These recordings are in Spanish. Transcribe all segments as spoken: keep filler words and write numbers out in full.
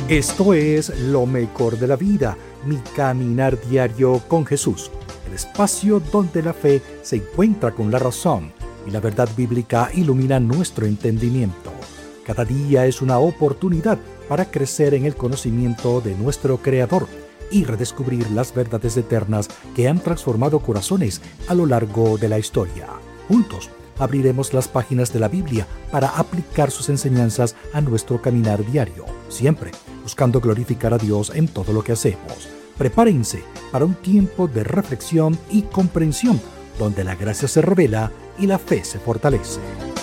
Esto es Lo Mejor de la Vida, mi caminar diario con Jesús, el espacio donde la fe se encuentra con la razón y la verdad bíblica ilumina nuestro entendimiento. Cada día es una oportunidad para crecer en el conocimiento de nuestro Creador y redescubrir las verdades eternas que han transformado corazones a lo largo de la historia. Juntos abriremos las páginas de la Biblia para aplicar sus enseñanzas a nuestro caminar diario, siempre buscando glorificar a Dios en todo lo que hacemos. Prepárense para un tiempo de reflexión y comprensión, donde la gracia se revela y la fe se fortalece.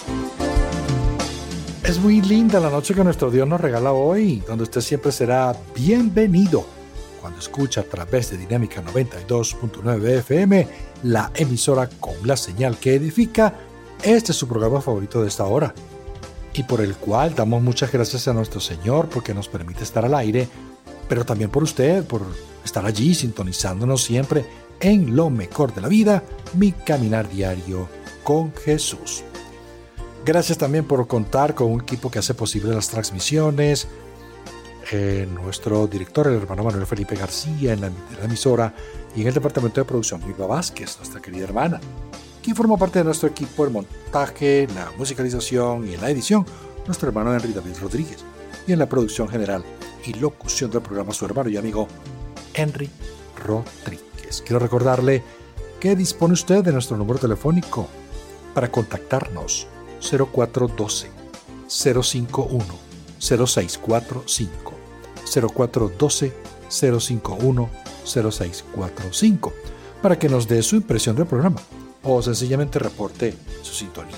Es muy linda la noche que nuestro Dios nos regala hoy, donde usted siempre será bienvenido cuando escucha a través de Dinámica noventa y dos punto nueve F M, la emisora con la señal que edifica. Este es su programa favorito de esta hora, y por el cual damos muchas gracias a nuestro Señor porque nos permite estar al aire, pero también por usted, por estar allí sintonizándonos siempre en Lo Mejor de la Vida, mi caminar diario con Jesús. Gracias también por contar con un equipo que hace posible las transmisiones, eh, nuestro director, el hermano Manuel Felipe García, en la, en la emisora, y en el departamento de producción, Milva Vázquez, nuestra querida hermana, quien forma parte de nuestro equipo, el montaje, la musicalización y en la edición, nuestro hermano Henry David Rodríguez, y en la producción general y locución del programa, su hermano y amigo Henry Rodríguez. Quiero recordarle que dispone usted de nuestro número telefónico para contactarnos: cero cuatro uno dos, cero cinco uno, cero seis cuatro cinco, cero cuatro uno dos, cero cinco uno, cero seis cuatro cinco, para que nos dé su impresión del programa o sencillamente reporte su sintonía.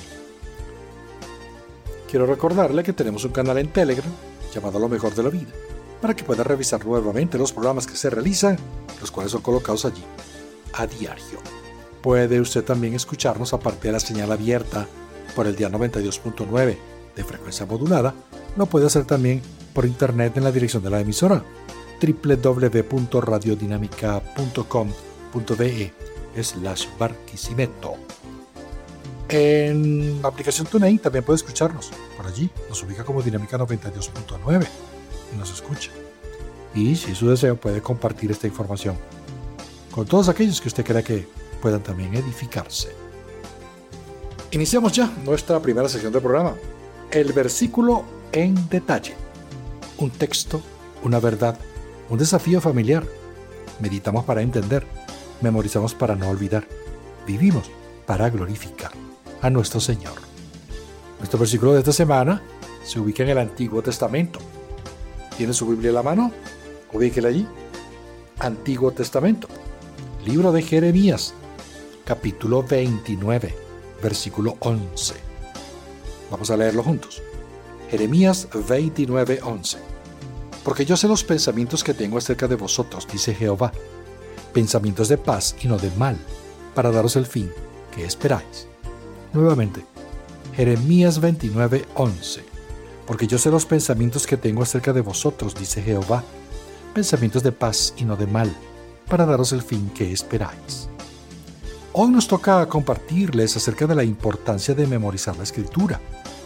Quiero recordarle que tenemos un canal en Telegram llamado Lo Mejor de la Vida, para que pueda revisar nuevamente los programas que se realizan, los cuales son colocados allí a diario. Puede usted también escucharnos aparte de la señal abierta por el día noventa y dos punto nueve de frecuencia modulada. Lo puede hacer también por internet en la dirección de la emisora doble u doble u doble u punto radio dinámica punto com punto be slash Barquisimeto. En la aplicación TuneIn también puede escucharnos. Por allí nos ubica como Dinámica noventa y dos punto nueve y nos escucha. Y si su deseo, puede compartir esta información con todos aquellos que usted crea que puedan también edificarse. Iniciamos ya nuestra primera sección del programa, el versículo en detalle. Un texto, una verdad, un desafío familiar. Meditamos para entender, memorizamos para no olvidar, vivimos para glorificar a nuestro Señor. Nuestro versículo de esta semana se ubica en el Antiguo Testamento. ¿Tiene su Biblia en la mano? Ubíquela allí. Antiguo Testamento, libro de Jeremías, capítulo veintinueve, versículo once. Vamos a leerlo juntos. Jeremías veintinueve, once. Porque yo sé los pensamientos que tengo acerca de vosotros, dice Jehová, pensamientos de paz y no de mal, para daros el fin que esperáis. Nuevamente, Jeremías veintinueve, once. Porque yo sé los pensamientos que tengo acerca de vosotros, dice Jehová, pensamientos de paz y no de mal, para daros el fin que esperáis. Hoy nos toca compartirles acerca de la importancia de memorizar la Escritura.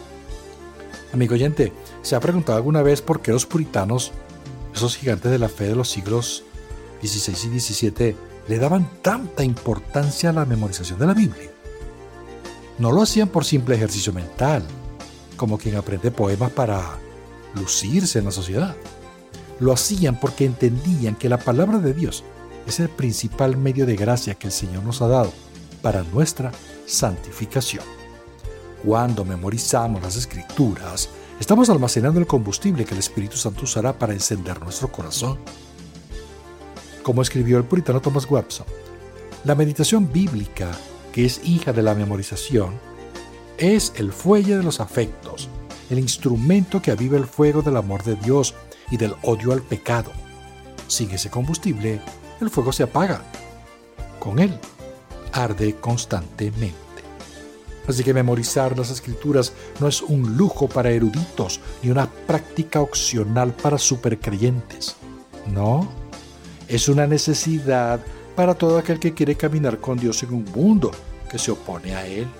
Amigo oyente, ¿se ha preguntado alguna vez por qué los puritanos, esos gigantes de la fe de los siglos dieciséis y diecisiete, le daban tanta importancia a la memorización de la Biblia? No lo hacían por simple ejercicio mental, como quien aprende poemas para lucirse en la sociedad. Lo hacían porque entendían que la palabra de Dios es el principal medio de gracia que el Señor nos ha dado para nuestra santificación. Cuando memorizamos las Escrituras, estamos almacenando el combustible que el Espíritu Santo usará para encender nuestro corazón. Como escribió el puritano Thomas Watson, la meditación bíblica, que es hija de la memorización, es el fuelle de los afectos, el instrumento que aviva el fuego del amor de Dios y del odio al pecado. Sin ese combustible, el fuego se apaga. Con él, arde constantemente. Así que memorizar las Escrituras no es un lujo para eruditos ni una práctica opcional para supercreyentes. No, es una necesidad para todo aquel que quiere caminar con Dios en un mundo que se opone a Él.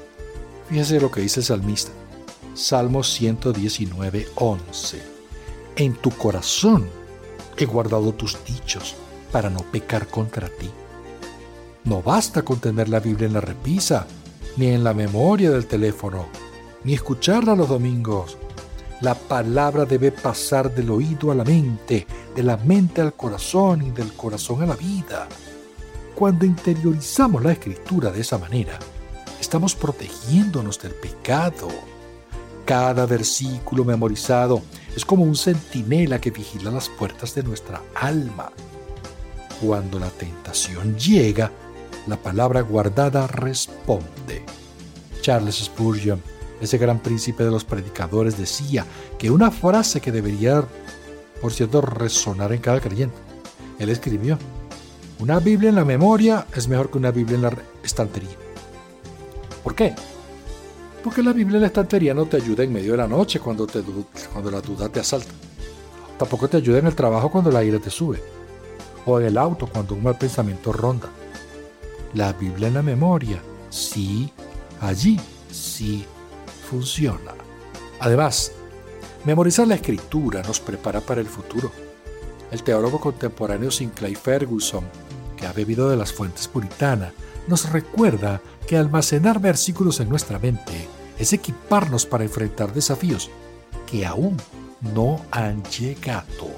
Fíjese lo que dice el salmista. Salmo ciento diecinueve, once. En tu corazón he guardado tus dichos para no pecar contra ti. No basta con tener la Biblia en la repisa, ni en la memoria del teléfono, ni escucharla los domingos. La palabra debe pasar del oído a la mente, de la mente al corazón y del corazón a la vida. Cuando interiorizamos la Escritura de esa manera, estamos protegiéndonos del pecado. Cada versículo memorizado es como un centinela que vigila las puertas de nuestra alma. Cuando la tentación llega, la palabra guardada responde. Charles Spurgeon, ese gran príncipe de los predicadores, decía que una frase que debería, por cierto, resonar en cada creyente. Él escribió: una Biblia en la memoria es mejor que una Biblia en la estantería. ¿Por qué? Porque la Biblia en la estantería no te ayuda en medio de la noche cuando, te, cuando la duda te asalta. Tampoco te ayuda en el trabajo cuando la ira te sube. O en el auto cuando un mal pensamiento ronda. La Biblia en la memoria, sí, allí sí funciona. Además, memorizar la Escritura nos prepara para el futuro. El teólogo contemporáneo Sinclair Ferguson, que ha bebido de las fuentes puritanas, nos recuerda que almacenar versículos en nuestra mente es equiparnos para enfrentar desafíos que aún no han llegado.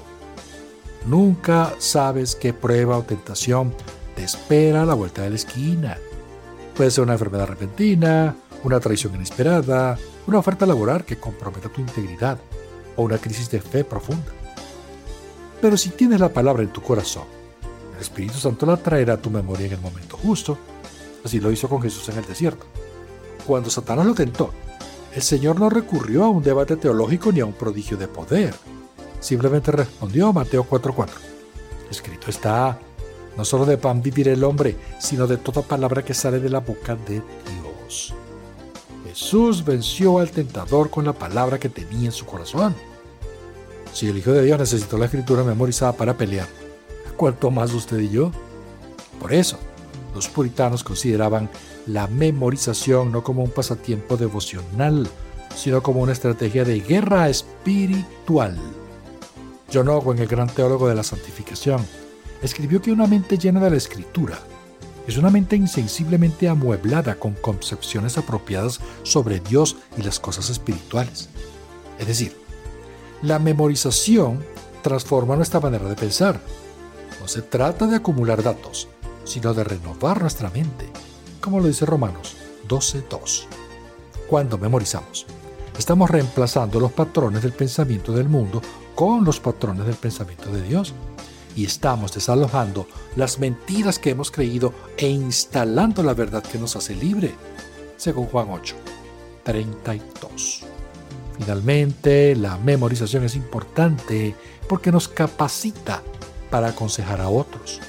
Nunca sabes qué prueba o tentación te espera a la vuelta de la esquina. Puede ser una enfermedad repentina, una traición inesperada, una oferta laboral que comprometa tu integridad o una crisis de fe profunda. Pero si tienes la palabra en tu corazón, el Espíritu Santo la traerá a tu memoria en el momento justo. Así lo hizo con Jesús en el desierto. Cuando Satanás lo tentó, el Señor no recurrió a un debate teológico ni a un prodigio de poder. Simplemente respondió a Mateo cuatro cuatro. Escrito está: no solo de pan vivirá el hombre, sino de toda palabra que sale de la boca de Dios. Jesús venció al tentador con la palabra que tenía en su corazón. Si el Hijo de Dios necesitó la Escritura memorizada para pelear, ¿cuánto más usted y yo? Por eso, los puritanos consideraban la memorización no como un pasatiempo devocional, sino como una estrategia de guerra espiritual. John Owen, el gran teólogo de la santificación, escribió que una mente llena de la Escritura es una mente insensiblemente amueblada con concepciones apropiadas sobre Dios y las cosas espirituales. Es decir, la memorización transforma nuestra manera de pensar. No se trata de acumular datos, sino de renovar nuestra mente, como lo dice Romanos doce dos. Cuando memorizamos, estamos reemplazando los patrones del pensamiento del mundo con los patrones del pensamiento de Dios, y estamos desalojando las mentiras que hemos creído e instalando la verdad que nos hace libre, según Juan ocho treinta y dos. Finalmente, la memorización es importante porque nos capacita para aconsejar a otros.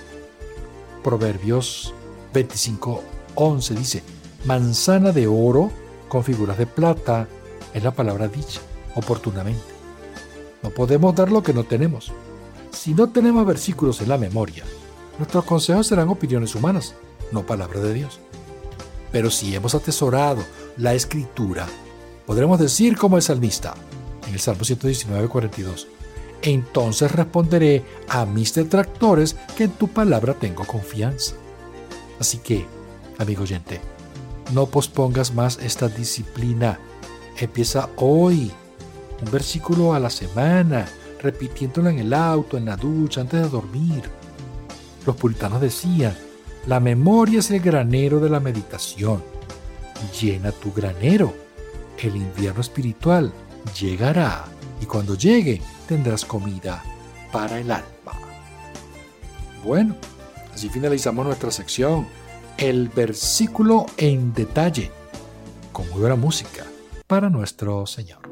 Proverbios veinticinco once dice: manzana de oro con figuras de plata es la palabra dicha oportunamente. No podemos dar lo que no tenemos. Si no tenemos versículos en la memoria, nuestros consejos serán opiniones humanas, no palabra de Dios. Pero si hemos atesorado la Escritura, podremos decir como el salmista, en el Salmo ciento diecinueve cuarenta y dos: entonces responderé a mis detractores que en tu palabra tengo confianza. Así que, amigo oyente, no pospongas más esta disciplina. Empieza hoy, un versículo a la semana, repitiéndolo en el auto, en la ducha, antes de dormir. Los puritanos decían: la memoria es el granero de la meditación. Llena tu granero. El invierno espiritual llegará, y cuando llegue tendrás comida para el alma. Bueno, así finalizamos nuestra sección, el versículo en detalle, con muy buena música para nuestro Señor.